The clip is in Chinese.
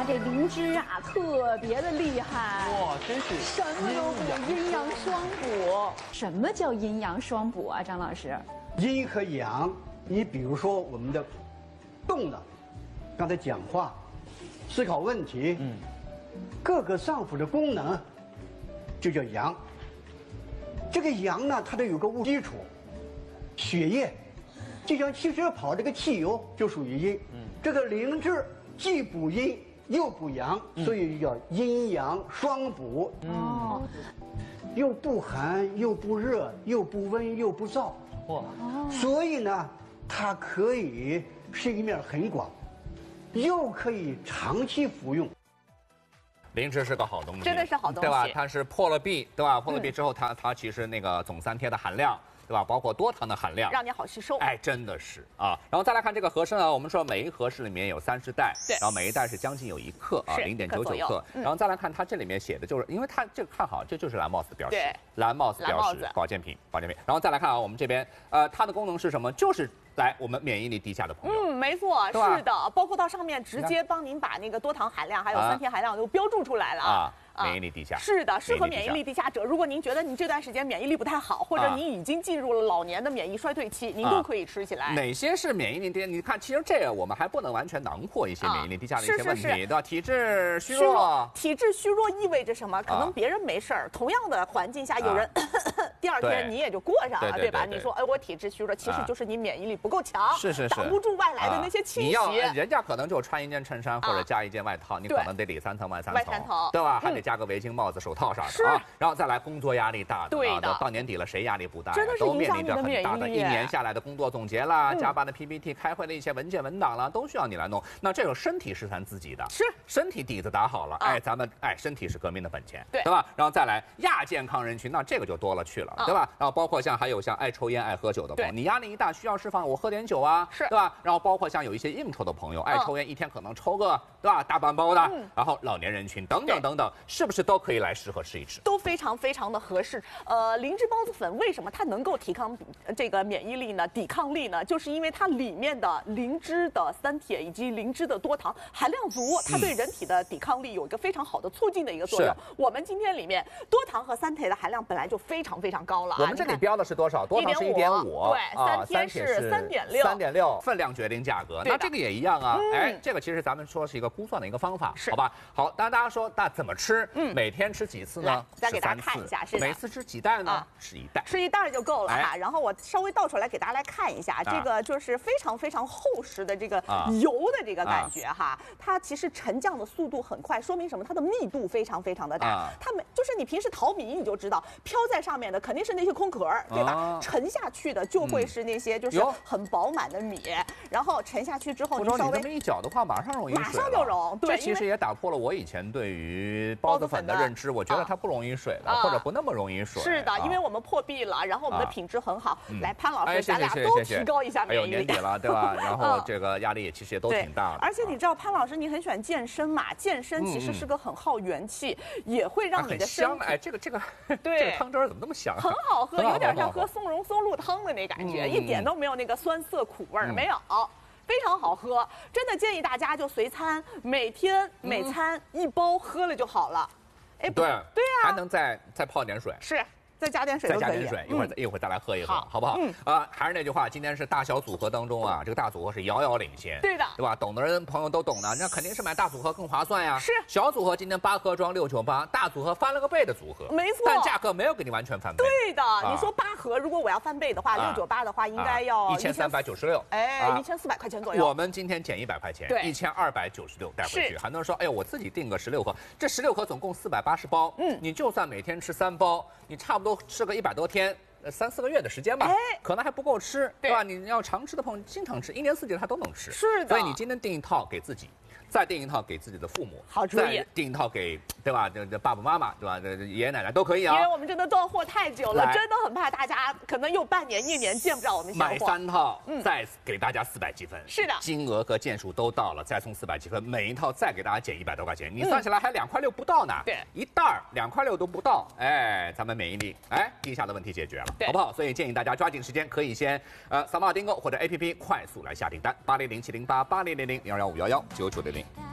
这灵芝啊，特别的厉害。 哇，真是什么都补，阴阳双补。什么叫阴阳双补啊，张老师？ 阴和阳，你比如说我们的动的，刚才讲话、思考问题，各个脏腑的功能，就叫阳。这个阳呢，它得有个物基础，血液，就像汽车跑这个汽油就属于阴。这个灵芝既补阴又补阳，所以叫阴阳双补。 哦， 又不寒又不热，又不温又不燥。 哇， 所以呢，它可以是一面很广，又可以长期服用。 灵芝是个好东西， 真的是好东西， 对吧？它是破了壁，对吧？破了壁之后，它其实那个总三萜的含量，对吧？包括多糖的含量， 让你好吸收。 哎，真的是啊。然后再来看这个和氏呢，我们说每一和氏里面有30袋， 对， 然后每一袋是将近有1克啊，0.99克。然后再来看它这里面写的就是，因为它这个看好，这就是蓝帽子标识， 对， 蓝帽子标识，保健品。然后再来看啊，我们这边它的功能是什么？就是来我们免疫力低下的朋友， 没错，是的，包括到上面直接帮您把那个多糖含量还有3萜含量都标注出来了啊。 免疫力低下是的，适合免疫力低下者。如果您觉得您这段时间免疫力不太好，或者您已经进入了老年的免疫衰退期，您都可以吃起来。 哪些是免疫力低？你看，其实这个我们还不能完全囊括一些免疫力低下的一些问题，对吧？体质虚弱， 体质虚弱意味着什么？可能别人没事儿，同样的环境下，有人第二天你也就过上了，对吧？你说，哎，我体质虚弱，其实就是你免疫力不够强，挡不住外来的那些侵袭。 人家可能就穿一件衬衫或者加一件外套，你可能得里3层外3层，对吧？还得加个围巾、帽子、手套啥的啊。然后再来工作压力大的， 对的， 到年底了谁压力不大？ 真的是都面临着很大的 1 年下来的工作总结啦、加班的 PPT、开会的一些文件文档啦，都需要你来弄。那这个身体是咱自己的， 是身体底子打好了，哎，咱们身体是革命的本钱， 对吧？然后再来亚健康人群，那这个就多了去了，对吧？然后包括还有爱抽烟、爱喝酒的朋友，你压力一大需要释放，我喝点酒啊， 是， 对吧？然后包括像有一些应酬的朋友，爱抽烟，一天可能抽个，对吧？大半包的，然后老年人群等等等等，是不是都可以来适合吃一吃？ 都非常非常的合适。灵芝孢子粉为什么它能够提高这个免疫力呢？抵抗力呢？就是因为它里面的灵芝的3萜以及灵芝的多糖含量足，它对人体的抵抗力有一个非常好的促进的一个作用。我们今天里面多糖和3萜的含量本来就非常非常高了。 我们这里标的是多少？多糖是1.5， 对，3萜是3.6， 分量决定价格。那这个也一样啊。哎，这个其实咱们说是一个估算的一个方法，好吧？好，当然大家说那怎么吃？每天吃几次呢？ 再给大家看一下，是每次吃几袋呢？吃1袋， 吃1袋就够了哈。然后我稍微倒出来给大家来看一下，这个就是非常非常厚实的这个油的这个感觉哈。它其实沉降的速度很快，说明什么？它的密度非常非常的大。它就是你平时淘米你就知道，飘在上面的肯定是那些空壳，对吧？沉下去的就会是那些就是很饱满的米，然后沉下去之后， 你稍微这么一搅的话，马上溶于水， 马上就溶。对， 这其实也打破了我以前对于孢子粉的认知，我觉得它不溶于水的，或者不那么溶于水。 是的，因为我们破壁了，然后我们的品质很好。来，潘老师，咱俩都提高一下免疫力。 还有年底了，对吧？然后这个压力也其实也都挺大的。 而且你知道，潘老师你很喜欢健身嘛？健身其实是个很耗元气，也会让你的身体。 哎，这个对， 这个汤汁怎么那么香？ 很好喝，有点像喝松茸松露汤的那感觉，一点都没有那个酸涩苦味儿，没有。非常好喝，真的建议大家就随餐，每天每餐1包喝了就好了。 哎，对啊，还能再泡点水， 是。再加点水，再加点水，一会儿再来喝一喝，好不好？还是那句话，今天是大小组合当中啊，这个大组合是遥遥领先， 对的， 对吧？懂的人朋友都懂的，那肯定是买大组合更划算呀。 是， 小组合今天8盒装698，大组合翻了个倍的组合， 没错， 但价格没有给你完全翻倍。 对的，你说8盒，如果我要翻倍的话，698的话应该要 1396， 哎，1400块钱左右。 我们今天减100块钱，对，1296带回去。很多人说，哎呦，我自己订个16盒，这16盒总共480包，你就算每天吃3包，你差不多吃个100多天，3、4个月的时间吧，可能还不够吃，对吧？你要常吃的朋友，经常吃，1年4季他都能吃。 是的， 所以你今天订一套给自己，再订一套给自己的父母， 好主意。 再订一套给，对吧？这爸爸妈妈，对吧？这爷爷奶奶都可以啊。 因为我们真的断货太久了，真的很怕大家可能又半年、1年见不着我们现货。 买3套，再给大家400积分。 是的， 金额和件数都到了，再送400积分，每一套再给大家减100多块钱，你算起来还2块6不到呢。 对， 一袋2块6都不到，哎，咱们免疫力低下的问题解决了，好不好？所以建议大家抓紧时间，可以先扫码订购或者 APP 快速来下订单，80070880000215119960。